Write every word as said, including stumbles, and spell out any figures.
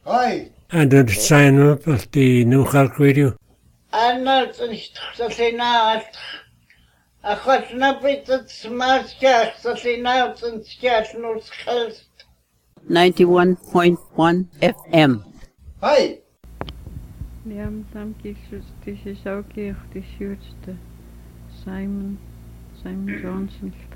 Hi. And the sign up of the New York Radio. Anna, Salina, a hot nappet at Smash Gas, Salina, and Scash Coast. ninety-one point one F M. Hi. Liam Tamkis, this is ook hier, this is Simon, Simon Johnson.